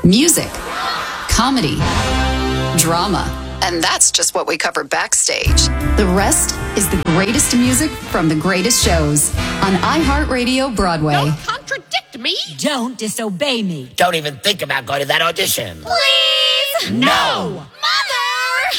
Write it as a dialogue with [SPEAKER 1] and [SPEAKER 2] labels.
[SPEAKER 1] music, comedy, drama. And that's just what we cover backstage. The rest is the greatest music from the greatest shows on iHeartRadio Broadway.
[SPEAKER 2] Don't contradict me.
[SPEAKER 3] Don't disobey me.
[SPEAKER 4] Don't even think about going to that audition.
[SPEAKER 2] Please?
[SPEAKER 4] No.
[SPEAKER 2] Mom!